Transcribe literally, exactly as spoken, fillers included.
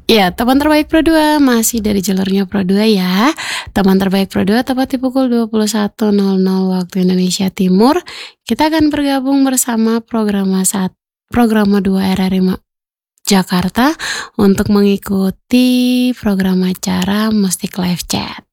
Ya, teman terbaik Pro dua masih dari jalurnya Pro dua ya. Teman terbaik Pro dua tepat di pukul dua puluh satu nol nol waktu Indonesia Timur. Kita akan bergabung bersama program satu, program dua R R I Jakarta untuk mengikuti program acara Mustik Live Chat.